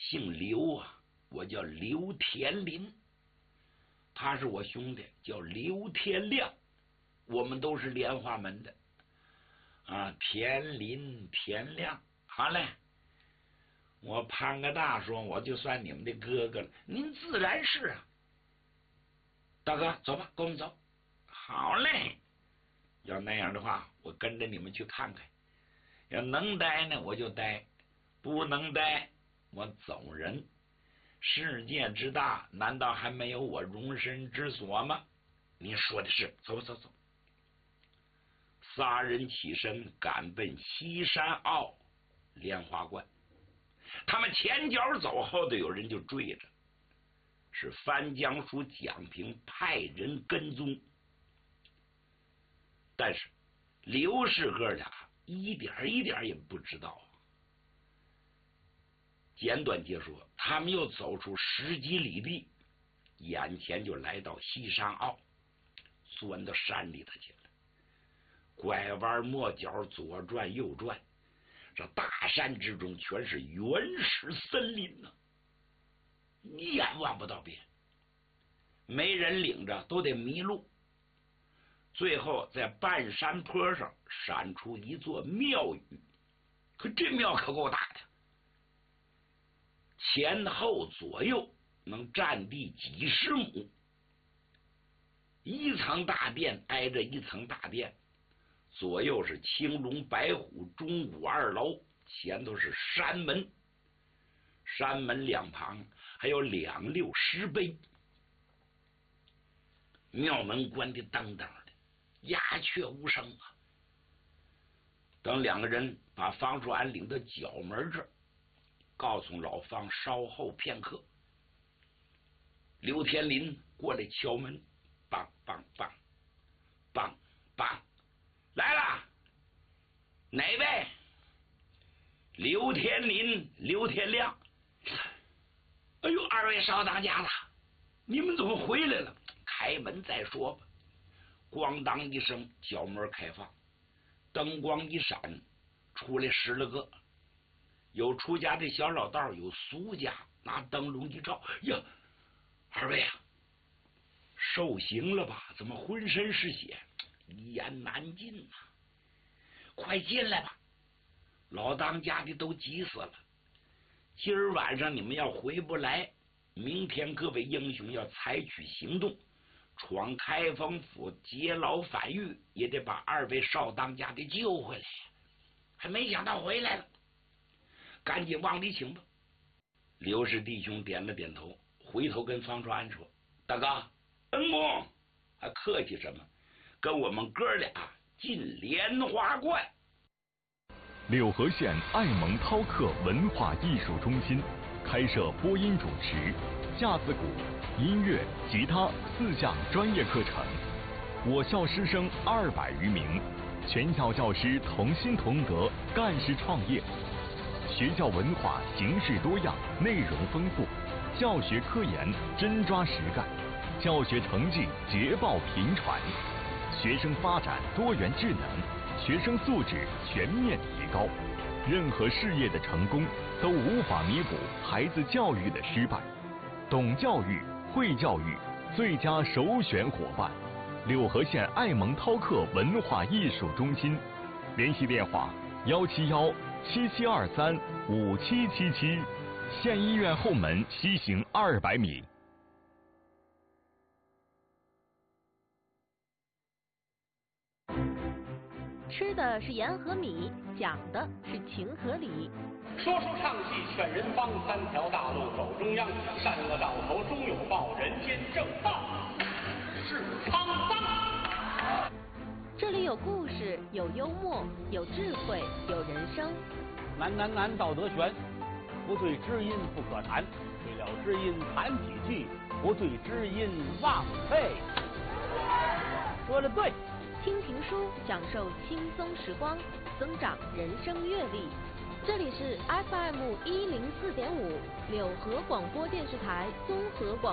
姓刘啊，我叫刘天林，他是我兄弟，叫刘天亮，我们都是莲花门的啊。天林天亮，好嘞。我潘个大说，我就算你们的哥哥了，您自然是啊。大哥，走吧，跟我们走。好嘞，要那样的话，我跟着你们去看看。要能待呢，我就待；不能待，我走人。世界之大，难道还没有我容身之所吗？你说的是，走走走。仨人起身赶奔西山坳莲花观。他们前脚走，后头有人就追着，是番江署蒋平派人跟踪。但是刘氏哥俩一点也不知道。简短截说，他们又走出10几里地，眼前就来到西山坳，钻到山里头去了。拐弯抹角，左转右转，这大山之中全是原始森林呢，一眼望不到边，没人领着都得迷路。最后在半山坡上闪出一座庙宇，可这庙可够大的，前后左右能占地几十亩，一层大殿挨着一层大殿，左右是青龙白虎钟鼓2楼，前头是山门，山门两旁还有2溜石碑，庙门关的当当的，鸦雀无声啊。等2个人把方叔安领到角门这儿，告诉老方稍后片刻。刘天林过来敲门，梆梆梆梆梆，来了，哪位？刘天林，刘天亮。哎呦，2位少当家了，你们怎么回来了？开门再说吧。咣当一声，角门开放，灯光一闪，出来10来个，有出家的小老道，有俗家，拿灯笼一照，呀，2位啊，受刑了吧？怎么浑身是血，一言难尽呐！快进来吧，老当家的都急死了。今儿晚上你们要回不来，明天各位英雄要采取行动，闯开封府劫牢反狱，也得把2位少当家的救回来。还没想到回来了，赶紧往里请吧。刘氏弟兄点了点头，回头跟方传安说：“大哥，恩公，还客气什么？跟我们哥俩进莲花观。” 柳河县爱蒙饕客文化艺术中心开设播音主持、架子鼓、音乐、吉他4项专业课程。我校师生200余名，全校教师同心同德，干事创业。学校文化形式多样，内容丰富，教学科研真抓实干，教学成绩捷报频传，学生发展多元智能，学生素质全面提高。任何事业的成功都无法弥补孩子教育的失败。懂教育、会教育，最佳首选伙伴。柳河县爱蒙饕客文化艺术中心，联系电话171-7723-5777，县医院后门西行200米。 吃的是盐和米，讲的是情和理。 说书唱戏劝人方，3条大路走中央，善恶到头终有报，人间正道是沧桑。 这里有故事，有幽默，有智慧，有人生。 难道德全，不对知音不可谈，对了知音谈几句，不对知音忘费。说的对。 听评书，享受轻松时光，增长人生阅历。这里是 FM104.5 柳河广播电视台综合广播。